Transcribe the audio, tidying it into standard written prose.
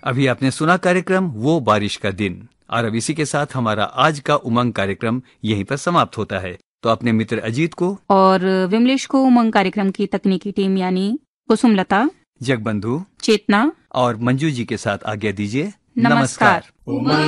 अभी आपने सुना कार्यक्रम वो बारिश का दिन, और अब इसी के साथ हमारा आज का उमंग कार्यक्रम यहीं पर समाप्त होता है। तो अपने मित्र अजीत को और विमलेश को उमंग कार्यक्रम की तकनीकी टीम यानी कुसुमलता, जगबंधु, चेतना और मंजू जी के साथ आज्ञा दीजिए। नमस्कार। नमस्कार।